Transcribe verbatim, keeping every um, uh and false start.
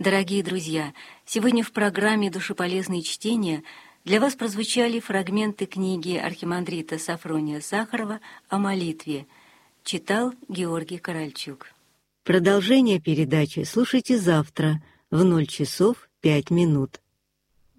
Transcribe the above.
Дорогие друзья, сегодня в программе «Душеполезные чтения» для вас прозвучали фрагменты книги архимандрита Сафрония Сахарова о молитве. Читал Георгий Корольчук. Продолжение передачи слушайте завтра в ноль часов пять минут.